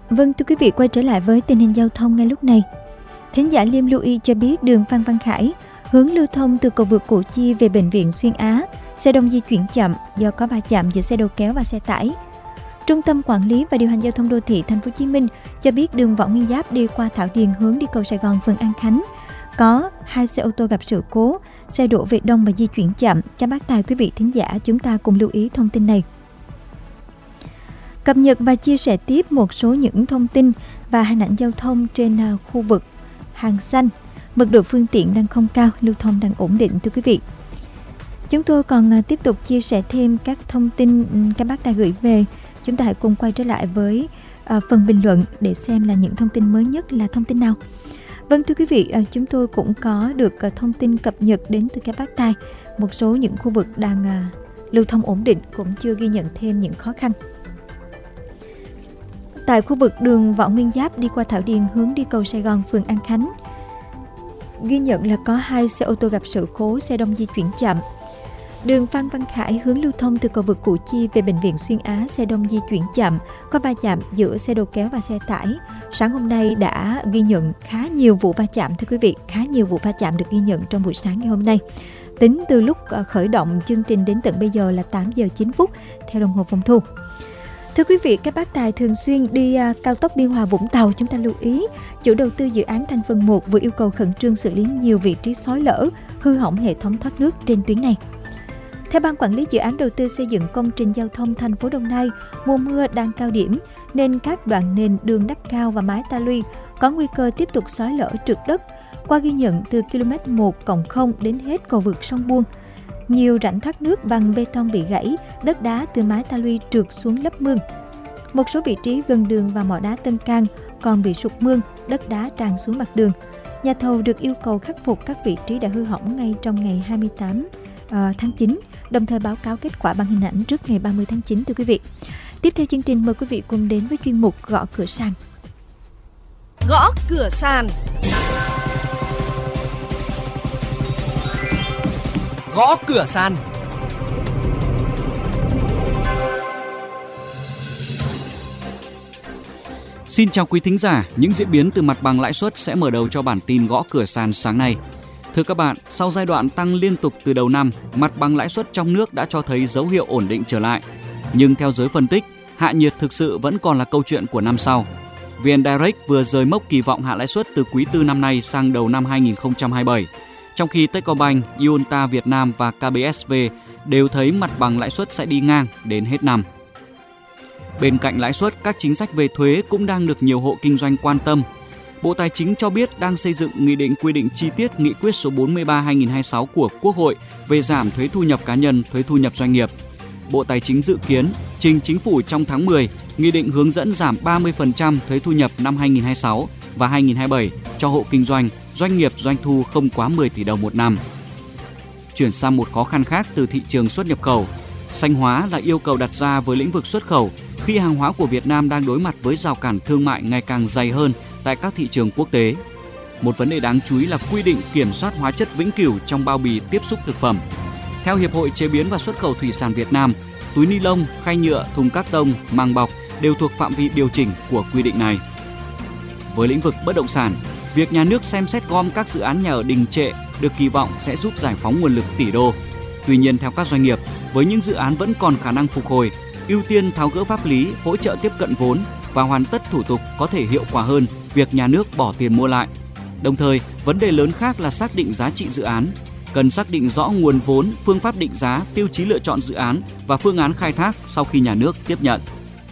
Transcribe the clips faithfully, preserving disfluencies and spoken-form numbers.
Vâng, thưa quý vị, quay trở lại với tình hình giao thông ngay lúc này. Thính giả Liêm lưu ý cho biết đường Phan Văn Khải, hướng lưu thông từ cầu vượt Củ Chi về bệnh viện Xuyên Á, xe đông di chuyển chậm do có va chạm giữa xe đầu kéo và xe tải. Trung tâm Quản lý và Điều hành Giao thông Đô thị Thành phố Hồ Chí Minh cho biết đường Võ Nguyên Giáp đi qua Thảo Điền hướng đi cầu Sài Gòn phường An Khánh có hai xe ô tô gặp sự cố, xe đổ về đông và di chuyển chậm. Cho bác tài quý vị thính giả chúng ta cùng lưu ý thông tin này. Cập nhật và chia sẻ tiếp một số những thông tin và hình ảnh giao thông trên khu vực Hàng Xanh. Mật độ phương tiện đang không cao, lưu thông đang ổn định thưa quý vị. Chúng tôi còn tiếp tục chia sẻ thêm các thông tin các bác tài gửi về. Chúng ta hãy cùng quay trở lại với uh, phần bình luận để xem là những thông tin mới nhất là thông tin nào. Vâng thưa quý vị, uh, chúng tôi cũng có được uh, thông tin cập nhật đến từ các bác tài. Một số những khu vực đang uh, lưu thông ổn định, cũng chưa ghi nhận thêm những khó khăn. Tại khu vực đường Võ Nguyên Giáp đi qua Thảo Điền hướng đi cầu Sài Gòn phường An Khánh, ghi nhận là có hai xe ô tô gặp sự cố, xe đông di chuyển chậm. Đường Phan Văn Khải hướng lưu thông từ cầu vượt Củ Chi về bệnh viện Xuyên Á, xe đông di chuyển chậm, có va chạm giữa xe đầu kéo và xe tải. Sáng hôm nay đã ghi nhận khá nhiều vụ va chạm thưa quý vị, khá nhiều vụ va chạm được ghi nhận trong buổi sáng ngày hôm nay. Tính từ lúc khởi động chương trình đến tận bây giờ là tám giờ chín phút theo đồng hồ phòng thu. Thưa quý vị, các bác tài thường xuyên đi uh, cao tốc Biên Hòa Vũng Tàu, chúng ta lưu ý, chủ đầu tư dự án thành phần một vừa yêu cầu khẩn trương xử lý nhiều vị trí xói lở, hư hỏng hệ thống thoát nước trên tuyến này. Theo Ban Quản lý Dự án Đầu tư xây dựng công trình giao thông thành phố Đồng Nai, mùa mưa đang cao điểm nên các đoạn nền đường đắp cao và mái ta luy có nguy cơ tiếp tục xói lở trượt đất. Qua ghi nhận từ ki lô mét một cộng không đến hết cầu vượt sông Buông, nhiều rãnh thoát nước bằng bê tông bị gãy, đất đá từ mái ta luy trượt xuống lấp mương. Một số vị trí gần đường và mỏ đá Tân Cang còn bị sụt mương, đất đá tràn xuống mặt đường. Nhà thầu được yêu cầu khắc phục các vị trí đã hư hỏng ngay trong ngày hai mươi tám tháng chín, đồng thời báo cáo kết quả bằng hình ảnh trước ngày ba mươi tháng chín thưa quý vị. Tiếp theo chương trình, mời quý vị cùng đến với chuyên mục Gõ Cửa Sàn. Gõ Cửa Sàn. Gõ Cửa Sàn. Xin chào quý thính giả, những diễn biến từ mặt bằng lãi suất sẽ mở đầu cho bản tin Gõ Cửa Sàn sáng nay. Thưa các bạn, sau giai đoạn tăng liên tục từ đầu năm, mặt bằng lãi suất trong nước đã cho thấy dấu hiệu ổn định trở lại. Nhưng theo giới phân tích, hạ nhiệt thực sự vẫn còn là câu chuyện của năm sau. vê en Direct vừa rời mốc kỳ vọng hạ lãi suất từ quý tư năm nay sang đầu năm hai không hai bảy, trong khi Techcombank, Iunta Việt Nam và ca bê ét vê đều thấy mặt bằng lãi suất sẽ đi ngang đến hết năm. Bên cạnh lãi suất, các chính sách về thuế cũng đang được nhiều hộ kinh doanh quan tâm. Bộ Tài chính cho biết đang xây dựng nghị định quy định chi tiết nghị quyết số bốn mươi ba trên hai nghìn không trăm hai mươi sáu của Quốc hội về giảm thuế thu nhập cá nhân, thuế thu nhập doanh nghiệp. Bộ Tài chính dự kiến trình Chính phủ trong tháng mười nghị định hướng dẫn giảm ba mươi phần trăm thuế thu nhập năm hai nghìn không trăm hai mươi sáu và hai nghìn không trăm hai mươi bảy cho hộ kinh doanh, doanh nghiệp doanh thu không quá mười tỷ đồng một năm. Chuyển sang một khó khăn khác từ thị trường xuất nhập khẩu. Xanh hóa là yêu cầu đặt ra với lĩnh vực xuất khẩu khi hàng hóa của Việt Nam đang đối mặt với rào cản thương mại ngày càng dày hơn tại các thị trường quốc tế. Một vấn đề đáng chú ý là quy định kiểm soát hóa chất vĩnh cửu trong bao bì tiếp xúc thực phẩm. Theo Hiệp hội Chế biến và Xuất khẩu Thủy sản Việt Nam, túi ni lông, khay nhựa, thùng cát tông, màng bọc đều thuộc phạm vi điều chỉnh của quy định này. Với lĩnh vực bất động sản, việc nhà nước xem xét gom các dự án nhà ở đình trệ được kỳ vọng sẽ giúp giải phóng nguồn lực tỷ đô. Tuy nhiên, theo các doanh nghiệp, với những dự án vẫn còn khả năng phục hồi, ưu tiên tháo gỡ pháp lý, hỗ trợ tiếp cận vốn và hoàn tất thủ tục có thể hiệu quả hơn việc nhà nước bỏ tiền mua lại. Đồng thời, vấn đề lớn khác là xác định giá trị dự án. Cần xác định rõ nguồn vốn, phương pháp định giá, tiêu chí lựa chọn dự án và phương án khai thác sau khi nhà nước tiếp nhận.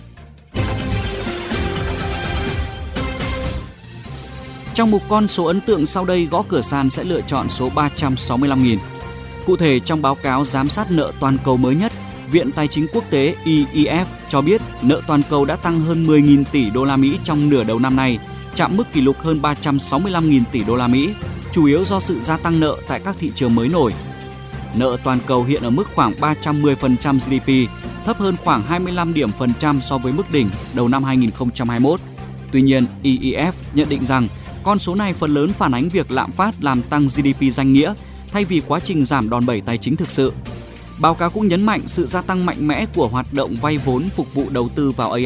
Trong mục con số ấn tượng sau đây, Gõ Cửa Sàn sẽ lựa chọn số ba trăm sáu mươi lăm nghìn. Cụ thể, trong báo cáo giám sát nợ toàn cầu mới nhất, Viện Tài chính Quốc tế I E F cho biết nợ toàn cầu đã tăng hơn mười nghìn tỷ đô la Mỹ trong nửa đầu năm nay, chạm mức kỷ lục hơn ba trăm sáu mươi lăm nghìn tỷ đô la Mỹ, chủ yếu do sự gia tăng nợ tại các thị trường mới nổi. Nợ toàn cầu hiện ở mức khoảng ba trăm mười phần trăm giê đê pê, thấp hơn khoảng hai mươi lăm điểm phần trăm so với mức đỉnh đầu năm hai nghìn không trăm hai mươi mốt. Tuy nhiên, I E F nhận định rằng con số này phần lớn phản ánh việc lạm phát làm tăng giê đê pê danh nghĩa thay vì quá trình giảm đòn bẩy tài chính thực sự. Báo cáo cũng nhấn mạnh sự gia tăng mạnh mẽ của hoạt động vay vốn phục vụ đầu tư vào a i.